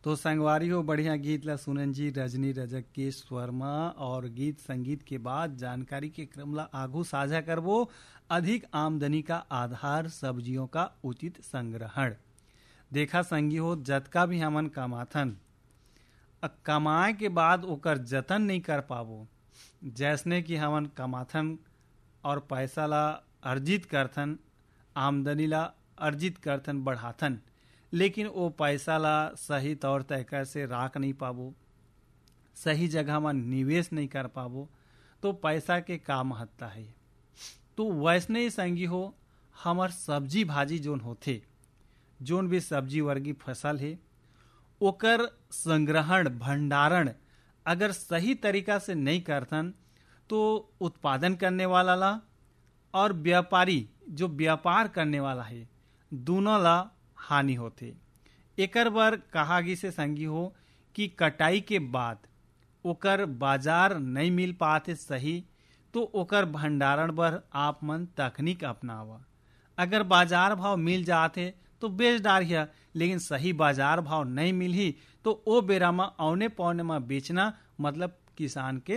तो संगवारी हो बढ़िया गीत ला सुनन जी रजनी रजक के स्वर में। और गीत संगीत के बाद जानकारी के क्रम ला आगू साझा करबो। अधिक आमदनी का आधार सब्जियों का उचित संग्रहण। देखा संगी हो जतका भी हमन कमाथन कमाए के बाद ओकर जतन नहीं कर पाबो। जैसने कि हमन कमाथन और पैसा ला अर्जित करथन, आमदनी ला अर्जित करथन, बढ़ाथन, लेकिन वो पैसा ला सही तौर तरीका से राख नहीं पाबो, सही जगह में निवेश नहीं कर पाबो, तो पैसा के का महत्ता है। तो वैसने ही संगी हो हमार सब्जी भाजी जोन होथे, जोन भी सब्जी वर्गी फसल है, ओकर संग्रहण भंडारण अगर सही तरीका से नहीं करथन तो उत्पादन करने वाला ला और व्यापारी जो व्यापार करने वाला है दोनों ला हानि होथे। एकर बर कहा गी से संगी हो कि कटाई के बाद ओकर बाजार नहीं मिल पाते सही, तो ओकर भंडारण बर आप मन तकनीक अपनावा। अगर बाजार भाव मिल जाते तो बेच डारिया, लेकिन सही बाजार भाव नहीं मिलही तो ओ बेरा में औने पौने में बेचना मतलब किसान के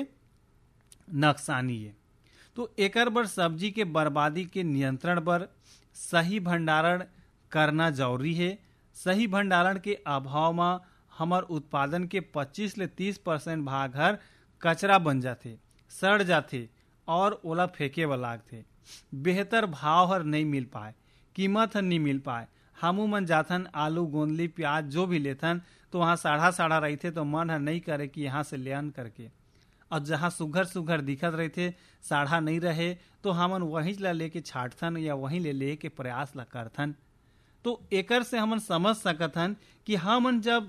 नुकसानी है। तो एकर बर सब्जी के बर्बादी के नियंत्रण बर सही भंडारण करना जरूरी है। सही भंडारण के अभाव में हमार उत्पादन के 25 ले 30% भाग हर कचरा बन जाते, सड़ जाते और ओला फेंके वाला लागथे। बेहतर भाव हर नहीं मिल पाए, कीमत हर नहीं मिल पाए। हमू मन जाथन आलू गोंदली प्याज जो भी लेथन तो वहाँ साढ़ा साढ़ा रहते, तो मन हर नहीं करे कि यहाँ से ले आन करके, और जहाँ सुघर सुघर दिखत रहते साढ़ा नहीं रहे तो हमन वहीं ला लेके छाटथन या वहीं ले के प्रयास ला करथन। तो एकर से हमन समझ सकथन कि हमन जब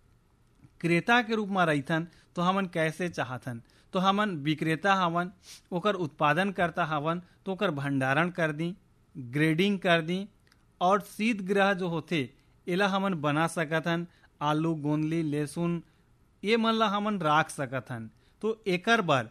क्रेता के रूप में रहथन तो हमन कैसे चाहथन। तो हमन विक्रेता हवन, ओकर उत्पादन करता हवन, तो ओकर भंडारण कर दी, ग्रेडिंग कर दी, और शीत गृह जो होते एला हमन बना सकथन। आलू गोंदली लहसुन ये मन ला हमन राख सकथन। तो एकर बर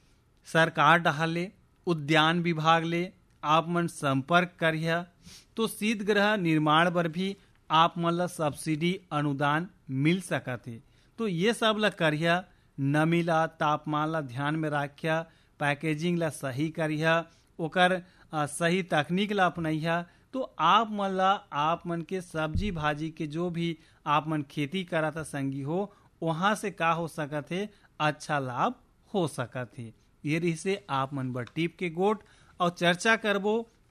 सरकार डहाले उद्यान विभाग ले आप मन संपर्क करिया, तो शीत गृह निर्माण बर भी आप मन ला सब्सिडी अनुदान मिल सकथे। तो ये सब ला करिया, नमी ला तापमान ला ध्यान में राखिया, पैकेजिंग ला सही करिया, ओकर सही तकनीक ला अपनैया, तो आप मन ला आप मन के सब्जी भाजी के जो भी आप मन खेती करता संगी हो वहां से का हो सकत है, अच्छा लाभ हो सकत है। ये रही से आप मन बर टिप के गोट और चर्चा करबो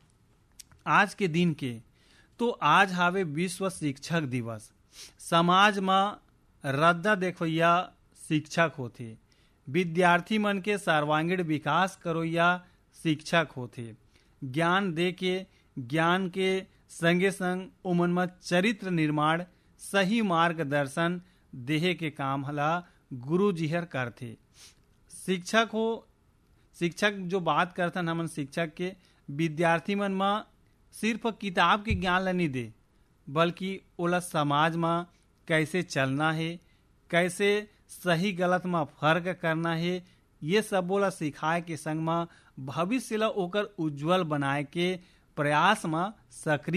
आज के दिन के। तो आज हावे विश्व शिक्षक दिवस। समाज में रद्दा देखोया शिक्षक होथे, विद्यार्थी मन के सर्वांगीण विकास करोया शिक्षक होथे। ज्ञान दे के ज्ञान के संगे संग उमन में चरित्र निर्माण, सही मार्गदर्शन देहे के काम हला गुरु जी हर करथे। शिक्षक हो, शिक्षक जो बात करथन हमन शिक्षक के, विद्यार्थी मन में सिर्फ किताब के ज्ञान ला नहीं दे, बल्कि ओला समाज में कैसे चलना है, कैसे सही गलत में फर्क करना है, ये सब बोला सिखाए के संग में भविष्य ला ओकर उज्जवल बनाए के प्रयास में सक्रिय